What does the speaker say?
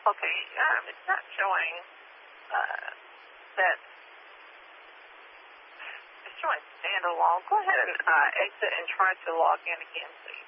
Okay, it's not showing that. It's showing standalone. Go ahead and exit and try to log in again, please.